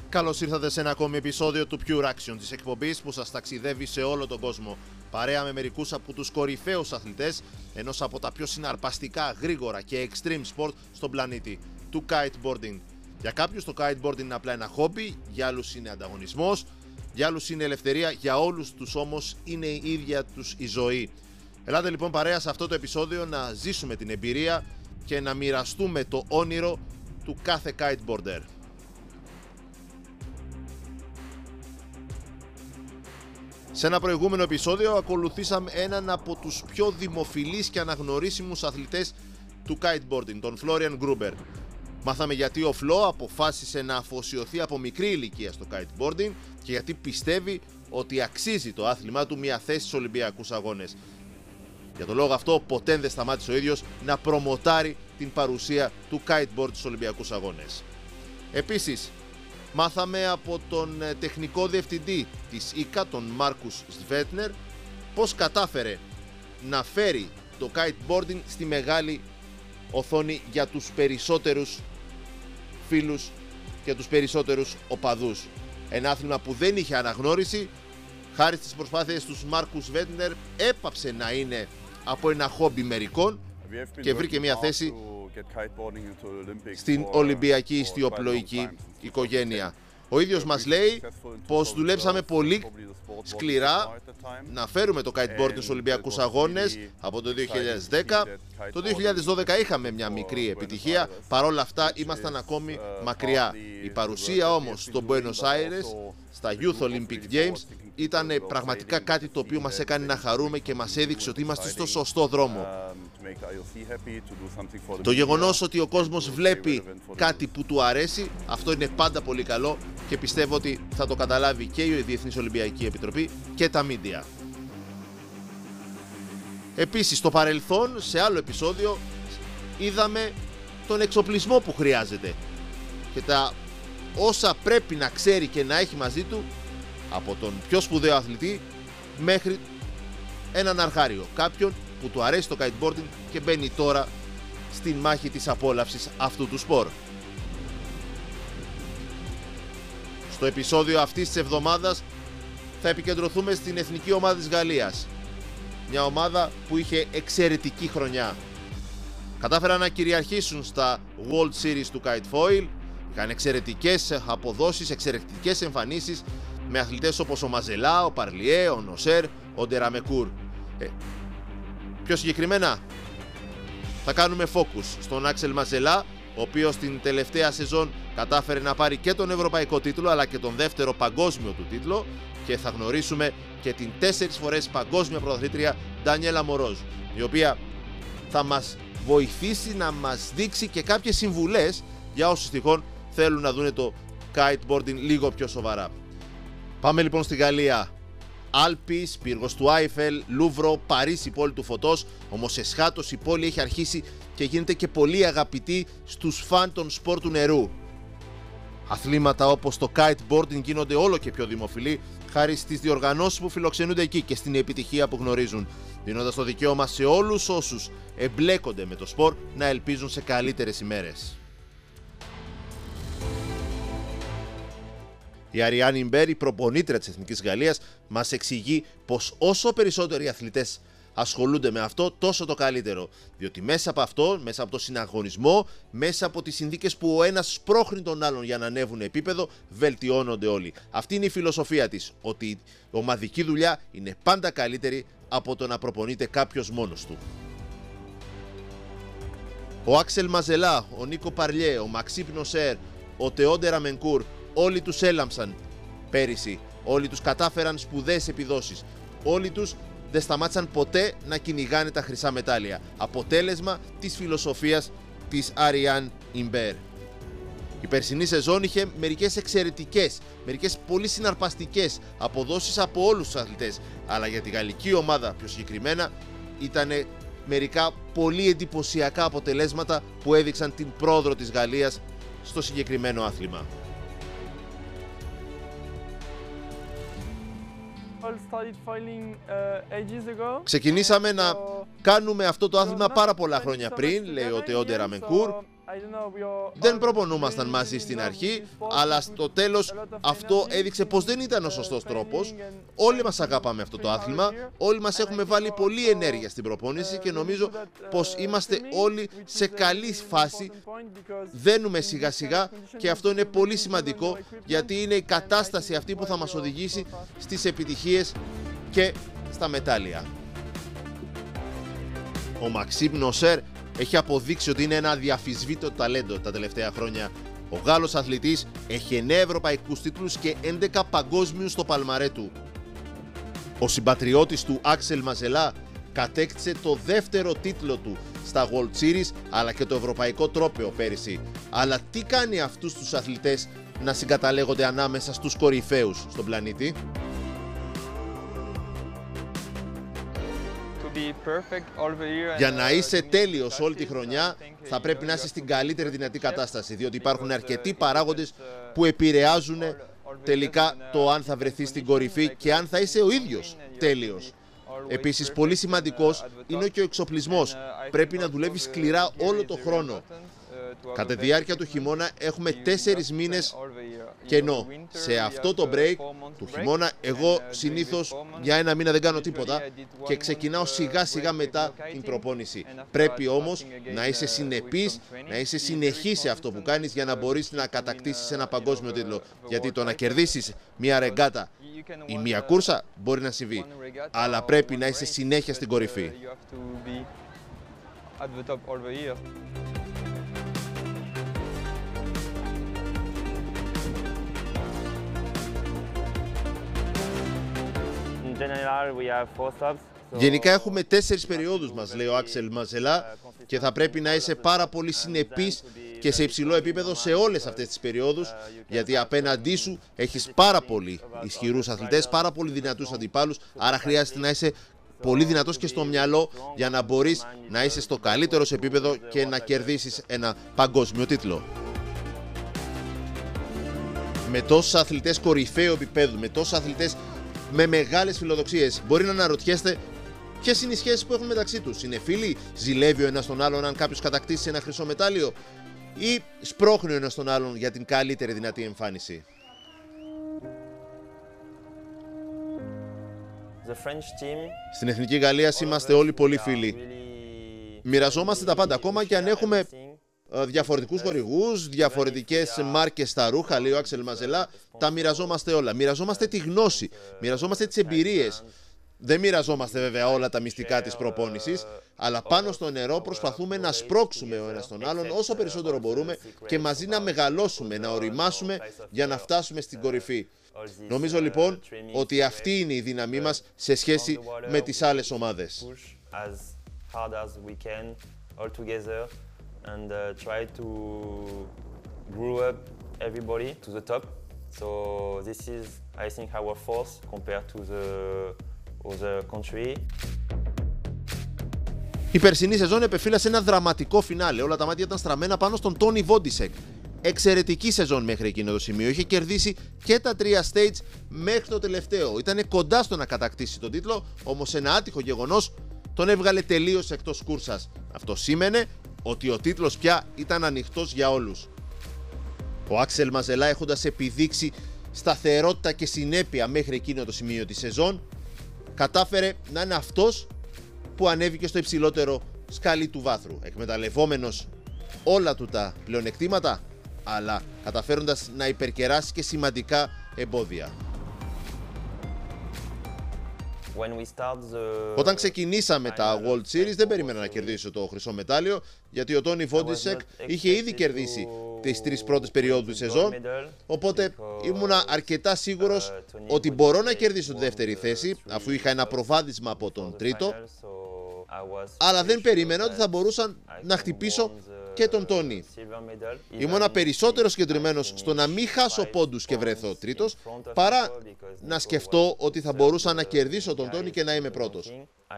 Καλώς ήρθατε σε ένα ακόμη επεισόδιο του Pure Action, της εκπομπής που σας ταξιδεύει σε όλο τον κόσμο. Παρέα με μερικούς από τους κορυφαίους αθλητές ενός από τα πιο συναρπαστικά, γρήγορα και extreme sport στον πλανήτη, του kiteboarding. Για κάποιους το kiteboarding είναι απλά ένα χόμπι, για άλλους είναι ανταγωνισμός, για άλλους είναι ελευθερία, για όλους τους όμως είναι η ίδια τους η ζωή. Ελάτε λοιπόν παρέα σε αυτό το επεισόδιο να ζήσουμε την εμπειρία και να μοιραστούμε το όνειρο του κάθε kiteboarder. Σε ένα προηγούμενο επεισόδιο ακολουθήσαμε έναν από τους πιο δημοφιλείς και αναγνωρίσιμους αθλητές του kiteboarding, τον Florian Gruber. Μάθαμε γιατί ο Φλό αποφάσισε να αφοσιωθεί από μικρή ηλικία στο kiteboarding και γιατί πιστεύει ότι αξίζει το άθλημά του μια θέση στους Ολυμπιακούς Αγώνες. Για τον λόγο αυτό ποτέ δεν σταμάτησε ο ίδιος να προμοτάρει την παρουσία του kiteboard στους Ολυμπιακούς Αγώνες. Επίσης, μάθαμε από τον τεχνικό διευθυντή της ΙΚΑ, τον Μάρκους Σβέτνερ, πώς κατάφερε να φέρει το kiteboarding στη μεγάλη οθόνη για τους περισσότερους φίλους και τους περισσότερους οπαδούς. Ένα άθλημα που δεν είχε αναγνώριση, χάρη στις προσπάθειες του Μάρκους Σβέτνερ, έπαψε να είναι από ένα χόμπι μερικών και βρήκε μια θέση στην Ολυμπιακή ιστιοπλοϊκή οικογένεια. Ο ίδιος μας λέει πως δουλέψαμε πολύ σκληρά να φέρουμε το kiteboarding στους Ολυμπιακούς Αγώνες από το 2010. Το 2012 είχαμε μια μικρή επιτυχία, παρόλα αυτά ήμασταν ακόμη μακριά. Η παρουσία όμως στο Buenos Aires, στα Youth Olympic Games, ήταν πραγματικά κάτι το οποίο μας έκανε να χαρούμε και μας έδειξε ότι είμαστε στο σωστό δρόμο. Το γεγονός ότι ο κόσμος βλέπει κάτι που του αρέσει, αυτό είναι πάντα πολύ καλό και πιστεύω ότι θα το καταλάβει και η Διεθνής Ολυμπιακή Επιτροπή και τα media. Επίσης, στο παρελθόν, σε άλλο επεισόδιο, είδαμε τον εξοπλισμό που χρειάζεται και τα όσα πρέπει να ξέρει και να έχει μαζί του, από τον πιο σπουδαίο αθλητή μέχρι έναν αρχάριο, κάποιον που του αρέσει το kiteboarding και μπαίνει τώρα στην μάχη της απόλαυσης αυτού του σπορ. Στο επεισόδιο αυτής της εβδομάδας θα επικεντρωθούμε στην εθνική ομάδα της Γαλλίας, μια ομάδα που είχε εξαιρετική χρονιά. Κατάφεραν να κυριαρχήσουν στα World Series του Kitefoil, είχαν εξαιρετικές αποδόσεις, εξαιρετικές εμφανίσεις με αθλητές όπως ο Μαζελά, ο Παρλιέ, ο Νοσέρ, ο Ντεραμεκούρ. Πιο συγκεκριμένα θα κάνουμε focus στον Άξελ Μαζελά, ο οποίος την τελευταία σεζόν κατάφερε να πάρει και τον ευρωπαϊκό τίτλο αλλά και τον δεύτερο παγκόσμιο του τίτλο, και θα γνωρίσουμε και την 4 φορές παγκόσμια πρωταθλήτρια Ντανιέλα Μορόζ, η οποία θα μας βοηθήσει να μας δείξει και κάποιες συμβουλές για όσους τυχόν θέλουν να δουν το kiteboarding λίγο πιο σοβαρά. Πάμε λοιπόν στη Γαλλία. Άλπης, πύργος του Άιφελ, Λούβρο, Παρίσι, πόλη του φωτός. Όμως εσχάτως η πόλη έχει αρχίσει και γίνεται και πολύ αγαπητή στους φαν των σπορ του νερού. Αθλήματα όπως το kiteboarding γίνονται όλο και πιο δημοφιλή χάρη στις διοργανώσεις που φιλοξενούνται εκεί και στην επιτυχία που γνωρίζουν, δίνοντας το δικαίωμα σε όλους όσους εμπλέκονται με το σπορ να ελπίζουν σε καλύτερες ημέρες. Η Αριάν Ιμπέρ, η προπονήτρια της Εθνικής Γαλλίας, μας εξηγεί πως όσο περισσότεροι αθλητές ασχολούνται με αυτό, τόσο το καλύτερο. Διότι μέσα από αυτό, μέσα από το συναγωνισμό, μέσα από τις συνθήκες που ο ένας σπρώχνει τον άλλον για να ανέβουν επίπεδο, βελτιώνονται όλοι. Αυτή είναι η φιλοσοφία της, ότι η ομαδική δουλειά είναι πάντα καλύτερη από το να προπονείται κάποιος μόνος του. Ο Άξελ Μαζελά, ο Νίκο Παρλιέ, ο Μαξίμ Νοσέρ, ο Τεό Ντεραμεκούρ, όλοι τους έλαμψαν πέρυσι, όλοι τους κατάφεραν σπουδαίες επιδόσεις, όλοι τους δεν σταμάτησαν ποτέ να κυνηγάνε τα χρυσά μετάλλια. Αποτέλεσμα της φιλοσοφίας της Αριάν Ιμπέρ. Η περσινή σεζόν είχε μερικές εξαιρετικές, μερικές πολύ συναρπαστικές αποδόσεις από όλους τους αθλητές, αλλά για τη γαλλική ομάδα πιο συγκεκριμένα ήταν μερικά πολύ εντυπωσιακά αποτελέσματα που έδειξαν την πρόοδο της Γαλλίας στο συγκεκριμένο άθλημα. Ξεκινήσαμε να κάνουμε αυτό το άθλημα πάρα πολλά χρόνια πριν, λέει ο Τεό Ντεραμεκούρ. Δεν προπονούμασταν μαζί στην αρχή, αλλά στο τέλος αυτό έδειξε πως δεν ήταν ο σωστός τρόπος. Όλοι μας αγαπάμε αυτό το άθλημα, όλοι μας έχουμε βάλει πολλή ενέργεια στην προπόνηση και νομίζω πως είμαστε όλοι σε καλή φάση. Δένουμε σιγά σιγά και αυτό είναι πολύ σημαντικό, γιατί είναι η κατάσταση αυτή που θα μας οδηγήσει στις επιτυχίες και στα μετάλλια. Ο Μαξίμ Νοσέρ έχει αποδείξει ότι είναι ένα αδιαφυσβήτητο ταλέντο τα τελευταία χρόνια. Ο Γάλλος αθλητής έχει 9 ευρωπαϊκούς τίτλους και 11 παγκόσμιους στο παλμαρέ του. Ο συμπατριώτης του Άξελ Μαζελά κατέκτησε το δεύτερο τίτλο του στα World Series αλλά και το ευρωπαϊκό τρόπαιο πέρυσι. Αλλά τι κάνει αυτούς τους αθλητές να συγκαταλέγονται ανάμεσα στους κορυφαίους στον πλανήτη? Για να είσαι τέλειος όλη τη χρονιά θα πρέπει να είσαι στην καλύτερη δυνατή κατάσταση, διότι υπάρχουν αρκετοί παράγοντες που επηρεάζουν τελικά το αν θα βρεθείς στην κορυφή και αν θα είσαι ο ίδιος τέλειος. Επίσης, πολύ σημαντικός είναι και ο εξοπλισμός. Πρέπει να δουλεύεις σκληρά όλο το χρόνο. Κατά τη διάρκεια του χειμώνα έχουμε 4 μήνες κενό. Σε αυτό το break του χειμώνα εγώ συνήθως για 1 μήνα δεν κάνω τίποτα και ξεκινάω σιγά σιγά μετά την προπόνηση. Πρέπει όμως να είσαι συνεπής, να είσαι συνεχής σε αυτό που κάνεις για να μπορείς να κατακτήσεις ένα παγκόσμιο τίτλο. Γιατί το να κερδίσεις μια ρεγκάτα ή μια κούρσα μπορεί να συμβεί, αλλά πρέπει να είσαι συνέχεια στην κορυφή. Γενικά έχουμε 4 περιόδους μας, λέει ο Άξελ Μαζελά, και θα πρέπει να είσαι πάρα πολύ συνεπής και σε υψηλό επίπεδο σε όλες αυτές τις περιόδους, γιατί απέναντί σου έχεις πάρα πολύ ισχυρούς αθλητές, πάρα πολύ δυνατούς αντιπάλους, άρα χρειάζεται να είσαι πολύ δυνατός και στο μυαλό για να μπορείς να είσαι στο καλύτερο σε επίπεδο και να κερδίσεις ένα παγκόσμιο τίτλο. Με τόσους αθλητές κορυφαίου επίπεδου, με τόσους αθλητές με μεγάλες φιλοδοξίες, μπορεί να αναρωτιέστε ποιες είναι οι σχέσεις που έχουν μεταξύ τους. Είναι φίλοι, ζηλεύει ο ένας τον άλλον αν κάποιος κατακτήσει ένα χρυσό μετάλλιο, ή σπρώχνει ο ένας τον άλλον για την καλύτερη δυνατή εμφάνιση? Στην Εθνική Γαλλίας είμαστε όλοι πολύ φίλοι. Μοιραζόμαστε τα πάντα, ακόμα και αν έχουμε διαφορετικούς χορηγούς, διαφορετικές μάρκες στα ρούχα, λέει ο Άξελ Μαζελά, τα μοιραζόμαστε όλα. Μοιραζόμαστε τη γνώση, μοιραζόμαστε τις εμπειρίες. Δεν μοιραζόμαστε βέβαια όλα τα μυστικά της προπόνησης, αλλά πάνω στο νερό προσπαθούμε να σπρώξουμε ο ένας τον άλλον όσο περισσότερο μπορούμε και μαζί να μεγαλώσουμε, να οριμάσουμε για να φτάσουμε στην κορυφή. Νομίζω λοιπόν ότι αυτή είναι η δύναμή μας σε σχέση με τις άλλες ομάδες. And try to grow up everybody to the top. So this is, I think, our force compared to the other country. Η περσινή σεζόν επεφύλασε ένα δραματικό φινάλε. Όλα τα μάτια ήταν στραμμένα πάνω στον Τόνι Βόντισεκ. Εξαιρετική σεζόν μέχρι εκείνο το σημείο. Είχε κερδίσει και τα 3 stage μέχρι το τελευταίο. Ήταν κοντά στο να κατακτήσει τον τίτλο, όμως ένα άτυχο γεγονός τον έβγαλε τελείως εκτός κούρσας. Αυτό σήμαινε ότι ο τίτλος πια ήταν ανοιχτός για όλους. Ο Άξελ Μαζελά, έχοντας επιδείξει σταθερότητα και συνέπεια μέχρι εκείνο το σημείο της σεζόν, κατάφερε να είναι αυτός που ανέβηκε στο υψηλότερο σκαλί του βάθρου, εκμεταλλευόμενος όλα του τα πλεονεκτήματα, αλλά καταφέροντας να υπερκεράσει και σημαντικά εμπόδια. Όταν ξεκινήσαμε τα World Series δεν περίμενα να κερδίσω το χρυσό μετάλλιο, γιατί ο Τόνι Βόντισεκ είχε ήδη κερδίσει τις 3 πρώτες περιόδους της σεζόν, οπότε ήμουνα αρκετά σίγουρος ότι μπορώ να κερδίσω τη δεύτερη θέση, αφού είχα ένα προβάδισμα από τον τρίτο, αλλά δεν περίμενα ότι θα μπορούσα να χτυπήσω και τον Τόνι. Ήμουνα περισσότερο συγκεντρωμένος στο να μην χάσω πόντους και βρεθώ τρίτος, παρά να σκεφτώ ότι θα μπορούσα να κερδίσω τον Τόνι και να είμαι πρώτος.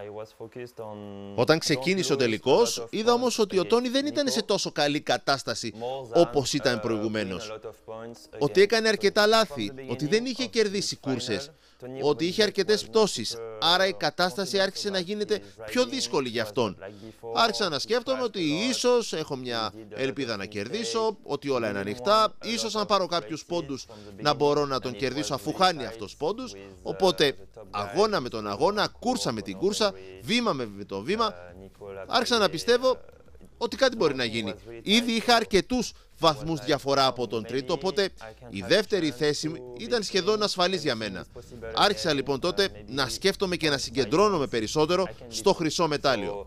Όταν ξεκίνησε ο τελικός, είδα όμως ότι ο Τόνι δεν ήταν σε τόσο καλή κατάσταση όπως ήταν προηγουμένως. Ότι έκανε αρκετά λάθη, ότι δεν είχε κερδίσει κούρσες, ότι είχε αρκετές πτώσεις, άρα η κατάσταση άρχισε να γίνεται πιο δύσκολη για αυτόν. Άρχισα να σκέφτομαι ότι ίσως έχω μια ελπίδα να κερδίσω, ότι όλα είναι ανοιχτά, ίσως αν πάρω κάποιους πόντους να μπορώ να τον κερδίσω αφού χάνει αυτός πόντους. Οπότε αγώνα με τον αγώνα, κούρσα με την κούρσα, βήμα με το βήμα, άρχισα να πιστεύω ότι κάτι μπορεί να γίνει. Ήδη είχα αρκετούς βαθμούς διαφορά από τον τρίτο, οπότε η δεύτερη θέση ήταν σχεδόν ασφαλής για μένα. Άρχισα λοιπόν τότε να σκέφτομαι και να συγκεντρώνομαι περισσότερο στο χρυσό μετάλλιο.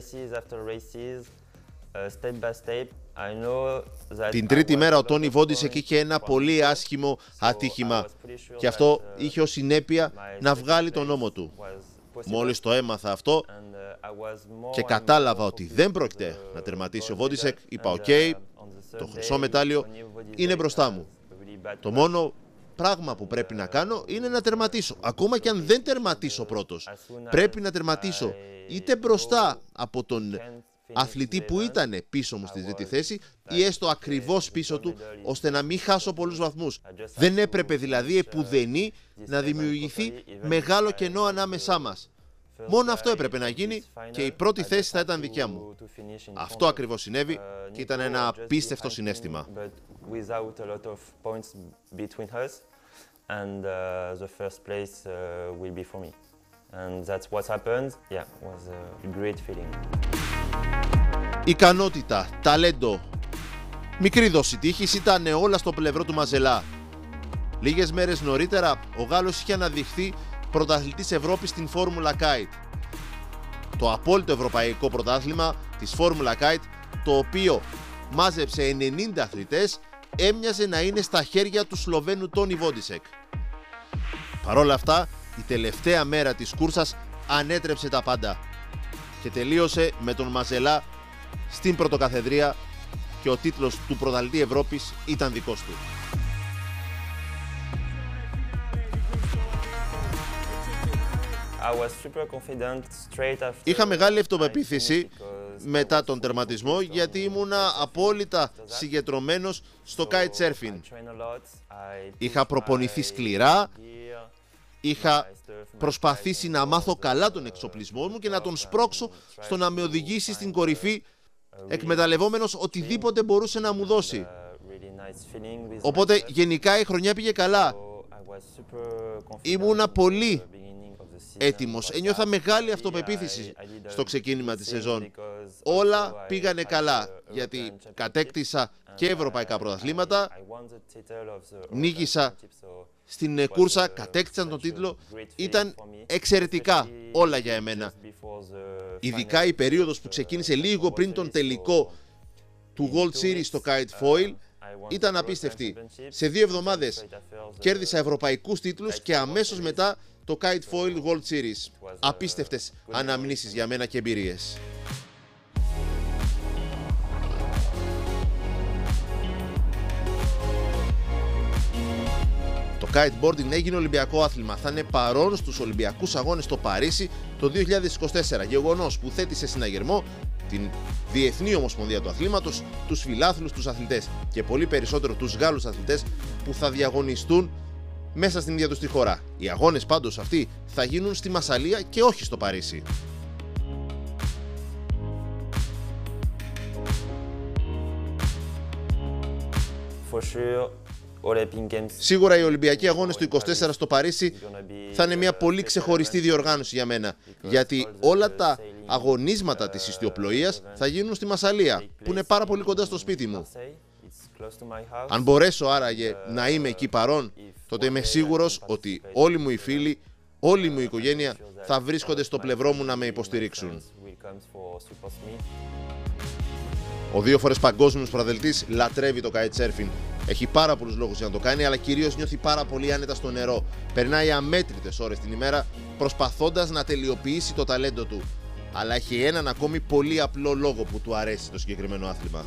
Την τρίτη μέρα ο Τόνι Βόντισεκ είχε ένα πολύ άσχημο ατύχημα και αυτό είχε ως συνέπεια να βγάλει τον ώμο του. Μόλις το έμαθα αυτό και κατάλαβα ότι δεν πρόκειται να τερματίσει ο Βόντισεκ, είπα «ΟΚ, το χρυσό μετάλλιο είναι μπροστά μου. Το μόνο πράγμα που πρέπει να κάνω είναι να τερματίσω. Ακόμα και αν δεν τερματίσω πρώτος, πρέπει να τερματίσω είτε μπροστά από τον αθλητή που ήταν πίσω μου στη τρίτη θέση ή έστω ακριβώς πίσω του, ώστε να μην χάσω πολλούς βαθμούς. Δεν έπρεπε δηλαδή επουδενή να δημιουργηθεί μεγάλο κενό ανάμεσά μας. Μόνο αυτό έπρεπε να γίνει και η πρώτη θέση θα ήταν δικιά μου. Αυτό ακριβώς συνέβη και ήταν ένα απίστευτο συναίσθημα. Ικανότητα, ταλέντο, μικρή δόση τύχης ήταν όλα στο πλευρό του Μαζελά. Λίγες μέρες νωρίτερα ο Γάλλος είχε αναδειχθεί πρωταθλητής Ευρώπης στην Φόρμουλα Kite. Το απόλυτο ευρωπαϊκό πρωτάθλημα της Φόρμουλα Kite, το οποίο μάζεψε 90 αθλητές, έμοιαζε να είναι στα χέρια του Σλοβαίνου Τόνι Βόντισεκ. Παρ' όλα αυτά, η τελευταία μέρα της κούρσας ανέτρεψε τα πάντα και τελείωσε με τον Μαζελά στην πρωτοκαθεδρία και ο τίτλος του πρωταθλητή Ευρώπης ήταν δικός του. Είχα μεγάλη αυτοπεποίθηση μετά τον τερματισμό γιατί ήμουνα απόλυτα συγκεντρωμένος στο kitesurfing. Είχα προπονηθεί σκληρά, είχα προσπαθήσει να μάθω καλά τον εξοπλισμό μου και να τον σπρώξω στο να με οδηγήσει στην κορυφή, εκμεταλλευόμενος οτιδήποτε μπορούσε να μου δώσει. Οπότε γενικά η χρονιά πήγε καλά. Ήμουνα πολύ έτοιμος, ένιωθα μεγάλη αυτοπεποίθηση στο ξεκίνημα της σεζόν. Όλα πήγανε καλά, γιατί κατέκτησα και ευρωπαϊκά πρωταθλήματα, νίκησα στην κούρσα, κατέκτησαν τον τίτλο, ήταν εξαιρετικά όλα για εμένα. Ειδικά η περίοδος που ξεκίνησε λίγο πριν τον τελικό του World Series στο Kite Foil ήταν απίστευτη. Σε 2 εβδομάδες κέρδισα ευρωπαϊκούς τίτλους και αμέσως μετά το Kite Foil World Series. Απίστευτες αναμνήσεις για μένα και εμπειρίες. Το kiteboarding έγινε Ολυμπιακό άθλημα. Θα είναι παρόν στους Ολυμπιακούς Αγώνες στο Παρίσι το 2024. Γεγονός που θέτει σε συναγερμό την Διεθνή Ομοσπονδία του Αθλήματος, τους φιλάθλους, τους αθλητές και πολύ περισσότερο τους Γάλλους αθλητές που θα διαγωνιστούν μέσα στην ίδια τους τη χώρα. Οι αγώνες πάντως αυτοί θα γίνουν στη Μασσαλία και όχι στο Παρίσι. Σίγουρα οι Ολυμπιακοί Αγώνες του 24 στο Παρίσι θα είναι μια πολύ ξεχωριστή διοργάνωση για μένα, γιατί όλα τα αγωνίσματα της ιστιοπλοείας θα γίνουν στη Μασσαλία, που είναι πάρα πολύ κοντά στο σπίτι μου. Αν μπορέσω άραγε να είμαι εκεί παρόν, τότε είμαι σίγουρος ότι όλοι μου οι φίλοι, όλη μου η οικογένεια θα βρίσκονται στο πλευρό μου να με υποστηρίξουν. Ο 2 φορές παγκόσμιος πρωταθλητής λατρεύει το kitesurfing. Έχει πάρα πολλούς λόγους για να το κάνει, αλλά κυρίως νιώθει πάρα πολύ άνετα στο νερό. Περνάει αμέτρητες ώρες την ημέρα προσπαθώντας να τελειοποιήσει το ταλέντο του. Αλλά έχει έναν ακόμη πολύ απλό λόγο που του αρέσει το συγκεκριμένο άθλημα.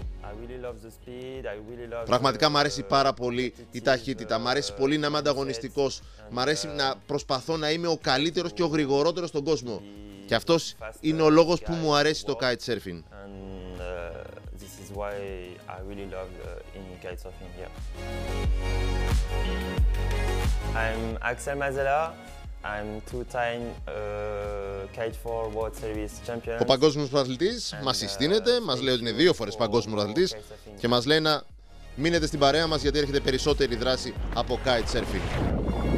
Πραγματικά μου αρέσει πάρα πολύ η ταχύτητα, μου αρέσει πολύ να είμαι ανταγωνιστικός, μου αρέσει να προσπαθώ να είμαι ο καλύτερος και ο γρηγορότερος στον κόσμο. Και αυτός είναι ο λόγος που μου αρέσει το kitesurfing. Why I really love in kitesurfing, yeah. I'm Axel Mazella. I'm two-time Kite 4 World Series champion. Ο παγκόσμιος πρωταθλητής μας συστήνεται, μας λέει ότι είναι 2 φορές παγκόσμιος πρωταθλητής και μας λέει να μείνετε στην παρέα μας γιατί έρχεται περισσότερη δράση από kitesurfing.